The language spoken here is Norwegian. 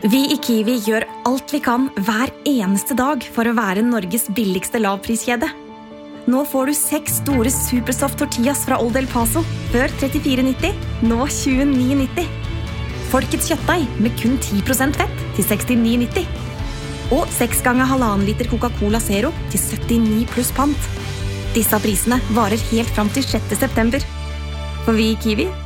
Vi i Kiwi gjør alt vi kan hver eneste dag for å være Norges billigste lavpriskjede. Nå får du 6 store Supersoft tortillas fra Old El Paso, før 34,90, nå 29,90. Folkets kjøttdeig med kun 10% fett til 69,90. Og 6 ganger 1,5 liter Coca-Cola Zero til 79 pluss pant. Disse prisene varer helt fram til 6. september. For vi i Kiwi